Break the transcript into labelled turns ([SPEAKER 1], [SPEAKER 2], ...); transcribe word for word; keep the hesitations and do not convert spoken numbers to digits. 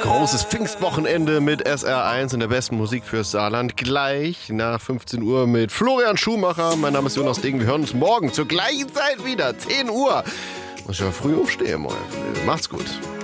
[SPEAKER 1] Großes Pfingstwochenende mit S R eins und der besten Musik fürs Saarland. Gleich nach fünfzehn Uhr mit Florian Schumacher. Mein Name ist Jonas Degen. Wir hören uns morgen zur gleichen Zeit wieder. zehn Uhr. Muss ich ja früh aufstehen, morgen. Macht's gut.